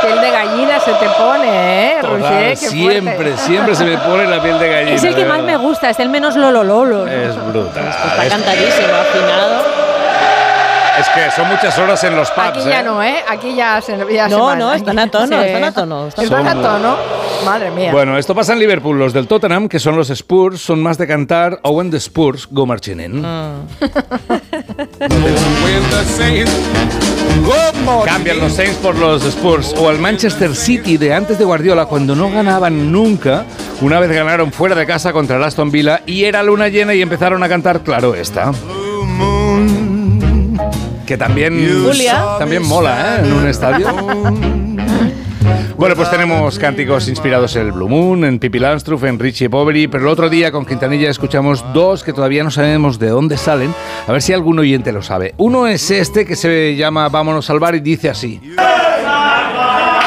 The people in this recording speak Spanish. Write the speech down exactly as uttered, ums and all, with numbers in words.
piel de gallina se te pone, ¿eh, Roger? Qué siempre, fuerte. siempre se me pone la piel de gallina. Es el que más me gusta, es el menos lolololo. Es brutal. Está cantadísimo, afinado. Es que son muchas horas en los pubs. Aquí ya ¿eh? no, ¿eh? Aquí ya se, ya No, se van. no, están a tono, Sí. están a tono. Están Están a Son- tono. Madre mía. Bueno, esto pasa en Liverpool. Los del Tottenham, que son los Spurs, son más de cantar Owen the Spurs go marchinen. Cambian los Saints por los Spurs. O al Manchester City de antes de Guardiola, cuando no ganaban nunca. Una vez ganaron fuera de casa contra el Aston Villa y era luna llena y empezaron a cantar, claro, esta. Que también, Julia. también mola, ¿eh? En un estadio. Bueno, pues tenemos cánticos inspirados en el Blue Moon, en Pippi Landstruff, en Richie Poveri, pero el otro día con Quintanilla escuchamos dos que todavía no sabemos de dónde salen, a ver si algún oyente lo sabe. Uno es este que se llama Vámonos al bar y dice así.